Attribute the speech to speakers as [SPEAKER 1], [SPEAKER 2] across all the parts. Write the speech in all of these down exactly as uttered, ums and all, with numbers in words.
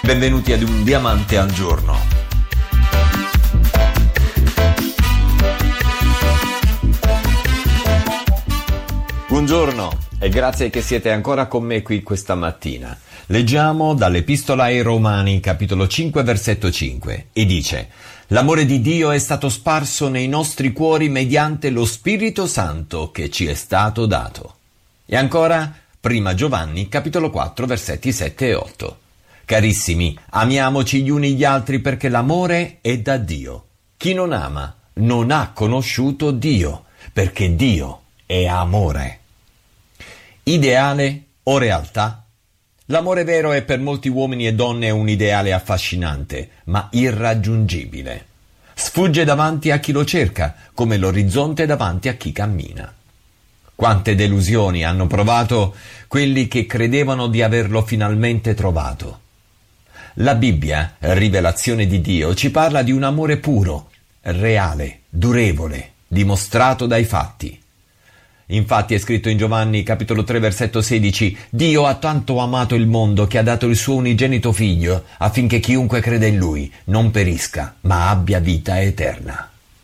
[SPEAKER 1] Benvenuti ad Un Diamante al Giorno. Buongiorno e grazie che siete ancora con me qui questa mattina. Leggiamo dall'Epistola ai Romani, capitolo cinque, versetto cinque, e dice: «L'amore di Dio è stato sparso nei nostri cuori mediante lo Spirito Santo che ci è stato dato». E ancora, prima Giovanni, capitolo quattro, versetti sette e otto. «Carissimi, amiamoci gli uni gli altri perché l'amore è da Dio. Chi non ama non ha conosciuto Dio, perché Dio è amore». Ideale o realtà? L'amore vero è per molti uomini e donne un ideale affascinante, ma irraggiungibile. Sfugge davanti a chi lo cerca, come l'orizzonte davanti a chi cammina. Quante delusioni hanno provato quelli che credevano di averlo finalmente trovato. La Bibbia, rivelazione di Dio, ci parla di un amore puro, reale, durevole, dimostrato dai fatti. Infatti è scritto in Giovanni capitolo tre versetto sedici: «Dio ha tanto amato il mondo che ha dato il suo unigenito figlio affinché chiunque crede in lui non perisca ma abbia vita eterna».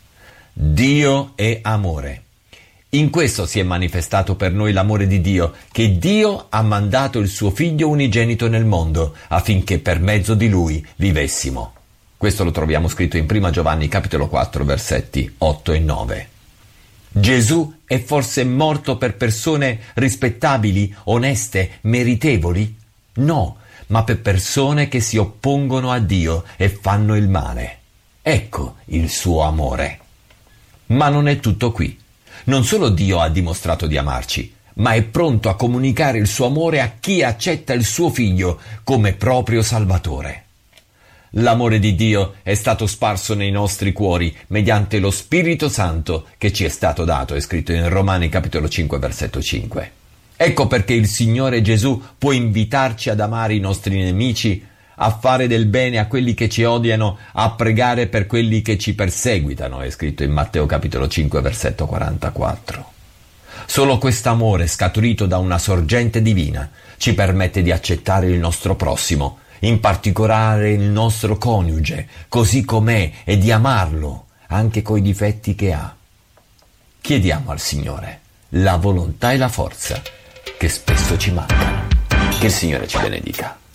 [SPEAKER 1] Dio è amore. In questo si è manifestato per noi l'amore di Dio, che Dio ha mandato il suo figlio unigenito nel mondo affinché per mezzo di lui vivessimo. Questo lo troviamo scritto in prima Giovanni capitolo quattro versetti otto e nove. Gesù è forse morto per persone rispettabili, oneste, meritevoli? No, ma per persone che si oppongono a Dio e fanno il male. Ecco il suo amore. Ma non è tutto qui. Non solo Dio ha dimostrato di amarci, ma è pronto a comunicare il suo amore a chi accetta il suo figlio come proprio Salvatore. L'amore di Dio è stato sparso nei nostri cuori mediante lo Spirito Santo che ci è stato dato, è scritto in Romani capitolo cinque versetto cinque. Ecco perché il Signore Gesù può invitarci ad amare i nostri nemici, a fare del bene a quelli che ci odiano, a pregare per quelli che ci perseguitano, è scritto in Matteo capitolo cinque versetto quarantaquattro. Solo quest'amore scaturito da una sorgente divina ci permette di accettare il nostro prossimo, in particolare il nostro coniuge, così com'è, e di amarlo, anche coi difetti che ha. Chiediamo al Signore la volontà e la forza che spesso ci mancano. Che il Signore ci benedica.